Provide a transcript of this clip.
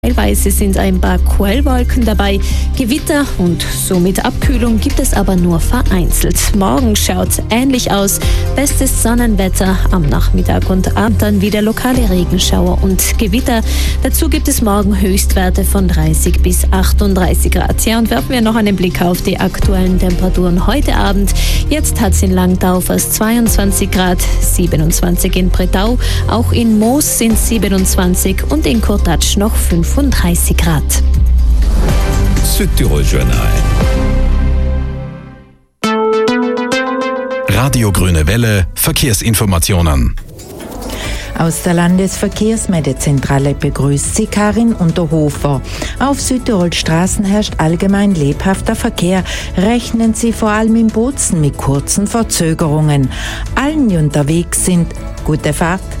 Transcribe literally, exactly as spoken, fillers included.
Teilweise sind ein paar Quellwolken dabei. Gewitter und somit Abkühlung gibt es aber nur vereinzelt. Morgen schaut ähnlich aus. Bestes Sonnenwetter am Nachmittag und Abend dann wieder lokale Regenschauer und Gewitter. Dazu gibt es morgen Höchstwerte von dreißig bis achtunddreißig Grad. Ja, und werfen wir noch einen Blick auf die aktuellen Temperaturen heute Abend. Jetzt hat es in Langtau fast zweiundzwanzig Grad, siebenundzwanzig in Bretau. Auch in Moos sind siebenundzwanzig und in Kurtatsch noch fünfunddreißig Grad. Südtirol Journal. Radio Grüne Welle, Verkehrsinformationen. Aus der Landesverkehrsmeldezentrale begrüßt Sie Karin Unterhofer. Auf Südtirol Straßen herrscht allgemein lebhafter Verkehr. Rechnen Sie vor allem in Bozen mit kurzen Verzögerungen. Allen, die unterwegs sind, gute Fahrt.